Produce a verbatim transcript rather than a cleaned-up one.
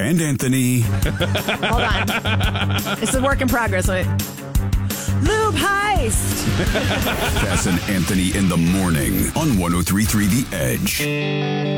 and Anthony. Hold on. It's a work in progress. Wait. Lube heist. Cass and Anthony in the morning on one oh three point three The Edge.